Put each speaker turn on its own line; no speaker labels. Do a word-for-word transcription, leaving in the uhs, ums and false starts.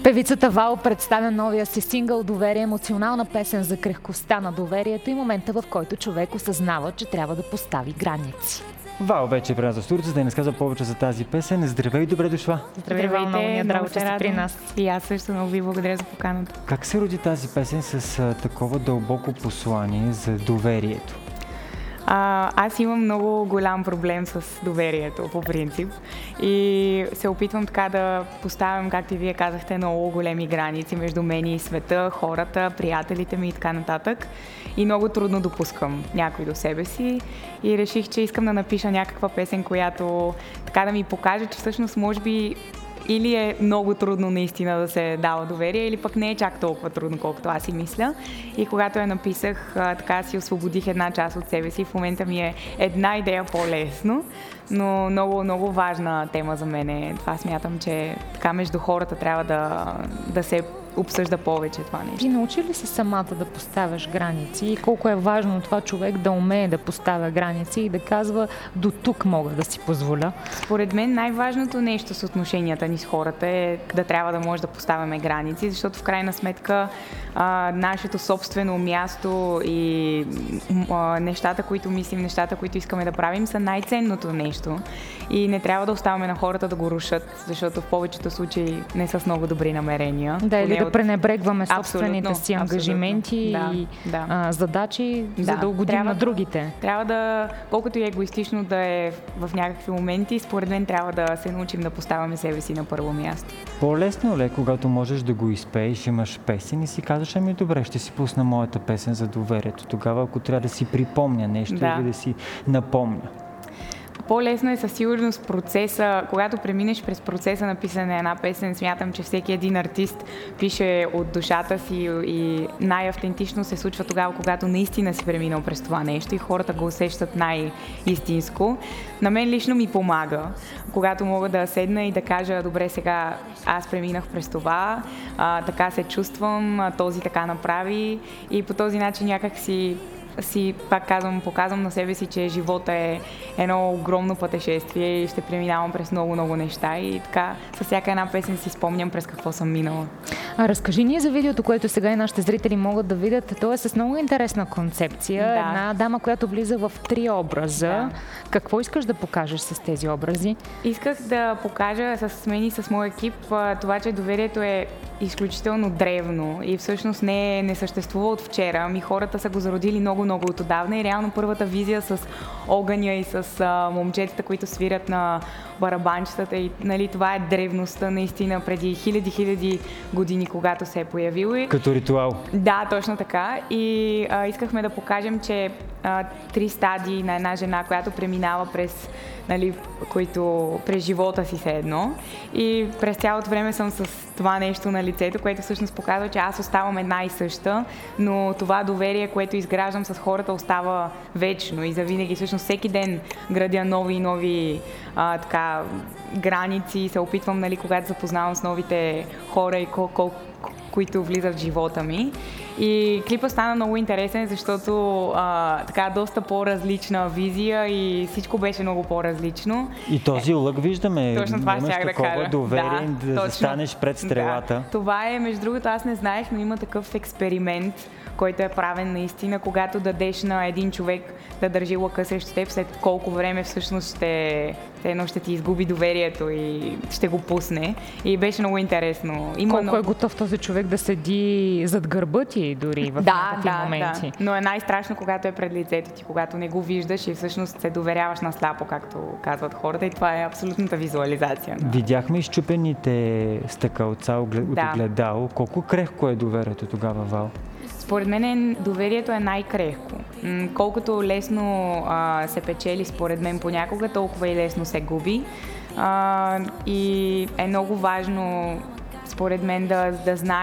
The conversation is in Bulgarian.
Певицата Вал представя новия си сингъл "Доверие", емоционална песен за крехкостта на доверието и момента, в който човек осъзнава, че трябва да постави граници.
Вал вече е при нас в студиото, за да ни разказва повече за тази песен. Здравей и добре дошла!
Здравейте, много ни е драго, че си при нас.
И аз също много ви благодаря за поканата.
Как се роди тази песен с а, такова дълбоко послание за доверието?
А, аз имам много голям проблем с доверието, по принцип. И се опитвам така да поставям, както и вие казахте, много големи граници между мен и света, хората, приятелите ми и така нататък. И много трудно допускам някой до себе си. И реших, че искам да напиша някаква песен, която така да ми покаже, че всъщност може би или е много трудно наистина да се дава доверие, или пък не е чак толкова трудно, колкото аз си мисля. И когато я написах, така си освободих една част от себе си. В момента ми е една идея по-лесно, но много, много важна тема за мен е. Това смятам, че така между хората трябва да, да се обсъжда повече това нещо.
Ти научи ли се самата да поставяш граници и колко е важно това човек да умее да поставя граници и да казва "до тук мога да си позволя"?
Според мен най-важното нещо с отношенията ни с хората е да трябва да може да поставяме граници, защото в крайна сметка а, нашето собствено място и а, нещата, които мислим, нещата, които искаме да правим, са най-ценното нещо. И не трябва да оставаме на хората да го рушат, защото в повечето случаи не са с много добри намерения.
Да, или да пренебрегваме собствените си
абсолютно,
ангажименти
да,
и
да.
А, задачи,
да,
за да угодим
трябва,
на другите.
Трябва да, колкото и егоистично да е в някакви моменти, според мен трябва да се научим да поставяме себе си на първо място.
По-лесно ли е, когато можеш да го изпееш, имаш песен и си казваш: ами добре, ще си пусна моята песен за доверието. Тогава, ако трябва да си припомня нещо
да.
или да си напомня.
По-лесно е със сигурност процеса, когато преминеш през процеса на писане на една песен. Смятам, че всеки един артист пише от душата си и най-автентично се случва тогава, когато наистина си преминал през това нещо и хората го усещат най-истинско. На мен лично ми помага, когато мога да седна и да кажа: добре, сега аз преминах през това, а, така се чувствам, а, този така направи, и по този начин някак си си, пак казвам, показвам на себе си, че живота е едно огромно пътешествие и ще преминавам през много-много неща, и така със всяка една песен си спомням през какво съм минала.
А разкажи ни за видеото, което сега и нашите зрители могат да видят. То е с много интересна концепция.
Да.
Една дама, която влиза в три образа.
Да.
Какво искаш да покажеш с тези образи?
Исках да покажа с мен и с моя екип това, че доверието е изключително древно и всъщност не, не съществува от вчера. Ами хората са го зародили много-много от отдавна и реално първата визия с огъня и с а, момчетата, които свирят на барабанчетата, и нали, това е древността наистина преди хиляди-хиляди години, когато се е появило.
Като ритуал.
Да, точно така. И а, искахме да покажем, че а, три стадии на една жена, която преминава през, нали, които през живота си се едно. И през цялото време съм с това нещо на лицето, което всъщност показва, че аз оставам една и съща, но това доверие, което изграждам с хората, остава вечно и завинаги. Всъщност всеки ден градя нови и нови а, така, граници и се опитвам, нали, когато запознавам с новите хора и кол- кол- които влизат в живота ми. И клипът стана много интересен, защото а, така доста по-различна визия и всичко беше много по-различно.
И този лък виждаме.
Точно това
имаш
щях да
такова
кажа.
доверие, да, да
точно.
застанеш пред стрелата.
Да. Това е, между другото, аз не знаех, но има такъв експеримент, който е правен наистина, когато дадеш на един човек да държи лъка срещу теб, след колко време всъщност ще, едно ще ти изгуби доверието и ще го пусне. И беше много интересно. Има
Колко
много...
е готов този човек да седи зад гърба ти дори в
да,
някакви
да,
моменти.
Да. Но е най-страшно, когато е пред лицето ти, когато не го виждаш и всъщност се доверяваш на сляпо, както казват хората, и това е абсолютната визуализация. Да.
Видяхме изчупените стъкълца от
Да.
огледало. Колко крехко е доверието тогава, Вал?
Според мен доверието е най-крехко. М- колкото лесно а, се печели, според мен понякога, толкова и лесно се губи. А, и е много важно, според мен, да, да знаеш